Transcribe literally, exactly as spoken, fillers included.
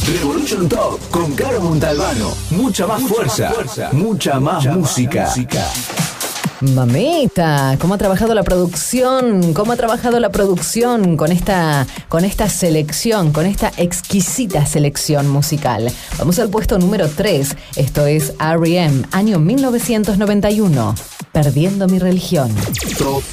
Revolution Top con Caro Montalbano. Mucha más fuerza, mucha más música. Mamita, ¿cómo ha trabajado la producción? ¿Cómo ha trabajado la producción con esta, con esta selección, con esta exquisita selección musical? Vamos al puesto número tres. Esto es R E M, año mil novecientos noventa y uno. Perdiendo mi religión. Top